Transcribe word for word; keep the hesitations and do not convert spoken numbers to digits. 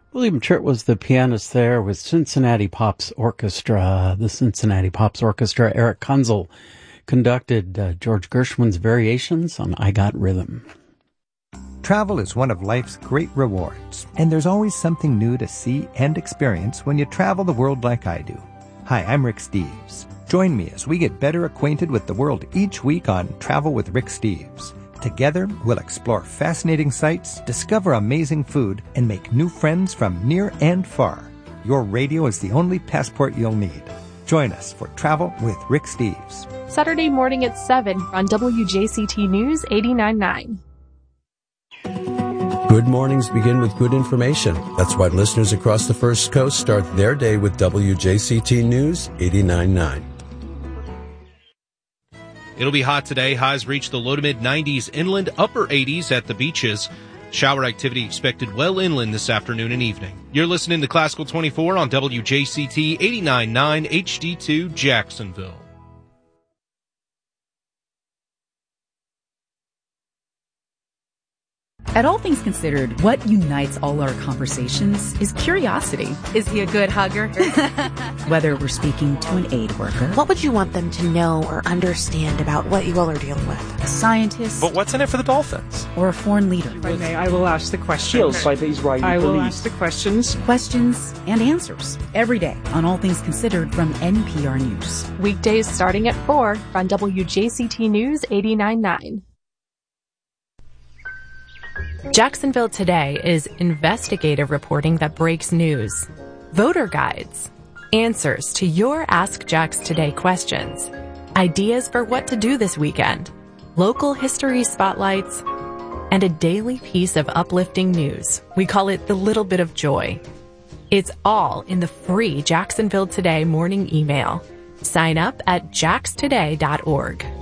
William Chert was the pianist there with Cincinnati Pops Orchestra. The Cincinnati Pops Orchestra, Eric Kunzel conducted uh, George Gershwin's Variations on I Got Rhythm. Travel is one of life's great rewards, and there's always something new to see and experience when you travel the world like I do. Hi, I'm Rick Steves. Join me as we get better acquainted with the world each week on Travel with Rick Steves. Together, we'll explore fascinating sights, discover amazing food, and make new friends from near and far. Your radio is the only passport you'll need. Join us for Travel with Rick Steves. Saturday morning at seven on W J C T News eighty-nine point nine. Good mornings begin with good information. That's why listeners across the First Coast start their day with W J C T News eighty-nine point nine. It'll be hot today. Highs reach the low to mid nineties inland, upper eighties at the beaches. Shower activity expected well inland this afternoon and evening. You're listening to Classical twenty-four on W J C T eighty-nine point nine H D two Jacksonville. At All Things Considered, what unites all our conversations is curiosity. Is he a good hugger? Whether we're speaking to an aid worker. What would you want them to know or understand about what you all are dealing with? A scientist. But what's in it for the Dolphins? Or a foreign leader. If I may, I will ask the questions. By the Israeli I will police. ask the questions. Questions and answers. Every day on All Things Considered from N P R News. Weekdays starting at four on W J C T News eighty-nine point nine. Jacksonville Today is investigative reporting that breaks news. Voter guides. Answers to your Ask Jax Today questions. Ideas for what to do this weekend. Local history spotlights. And a daily piece of uplifting news. We call it the little bit of joy. It's all in the free Jacksonville Today morning email. Sign up at jax today dot org.